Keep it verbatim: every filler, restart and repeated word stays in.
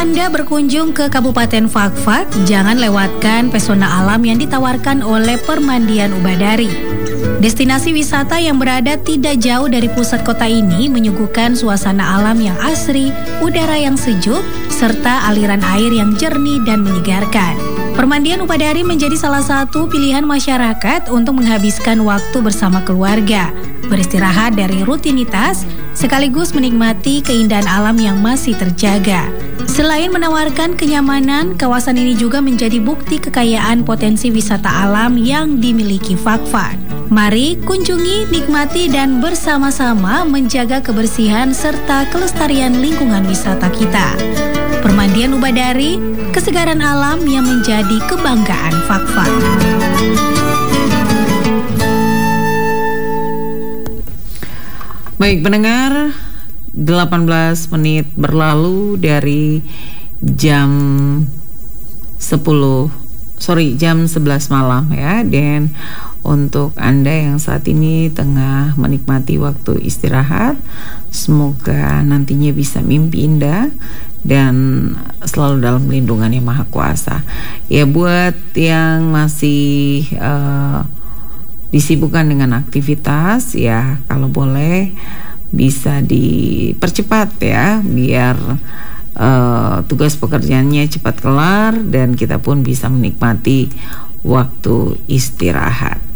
Anda berkunjung ke Kabupaten Fakfak, jangan lewatkan pesona alam yang ditawarkan oleh Permandian Ubadari. Destinasi wisata yang berada tidak jauh dari pusat kota ini menyuguhkan suasana alam yang asri, udara yang sejuk, serta aliran air yang jernih dan menyegarkan. Permandian Ubadari menjadi salah satu pilihan masyarakat untuk menghabiskan waktu bersama keluarga, beristirahat dari rutinitas, sekaligus menikmati keindahan alam yang masih terjaga. Selain menawarkan kenyamanan, kawasan ini juga menjadi bukti kekayaan potensi wisata alam yang dimiliki Fakfak. Mari kunjungi, nikmati, dan bersama-sama menjaga kebersihan serta kelestarian lingkungan wisata kita. Permandian Ubadari, kesegaran alam yang menjadi kebanggaan Fakfak. Baik pendengar, delapan belas menit berlalu dari jam sepuluh, sorry jam sebelas malam ya. Dan untuk Anda yang saat ini tengah menikmati waktu istirahat, semoga nantinya bisa mimpi indah dan selalu dalam lindungan Yang Maha Kuasa. Ya, buat yang masih uh, disibukkan dengan aktivitas, ya kalau boleh bisa dipercepat ya, biar uh, tugas pekerjaannya cepat kelar dan kita pun bisa menikmati waktu istirahat.